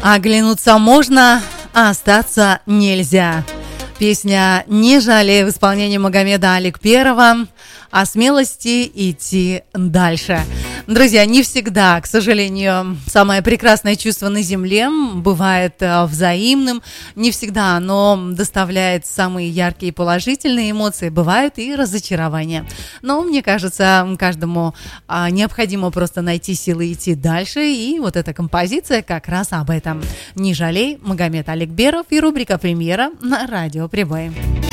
Оглянуться можно, а остаться нельзя. Песня «Не жалею» в исполнении Магомеда Аликперова о смелости идти дальше. Друзья, не всегда, к сожалению, самое прекрасное чувство на земле бывает взаимным. Не всегда оно доставляет самые яркие и положительные эмоции. Бывают и разочарования. Но мне кажется, каждому необходимо просто найти силы идти дальше. И вот эта композиция как раз об этом. «Не жалей», Магомед Аликперов и рубрика «Премьера» на радио «Прибой».